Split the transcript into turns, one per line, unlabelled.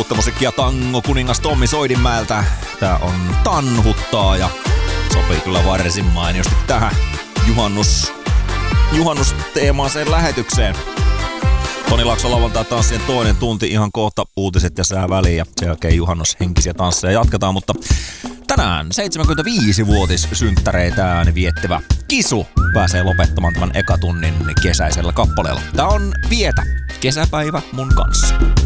Uutta musiikkia tango kuningas Tommi Soidinmäeltä. Tää on Tanhuttaa ja sopii kyllä varsin mainiosti tähän juhannusteemaiseen lähetykseen. Toni Laakso lauantai tanssien toinen tunti, ihan kohta uutiset ja sää väliin ja sen jälkeen juhannushenkisiä tansseja jatketaan, mutta tänään 75-vuotissynttäreitään viettävä Kisu pääsee lopettamaan tämän ekatunnin kesäisellä kappaleella. Tää on Vietä, kesäpäivä mun kanssa.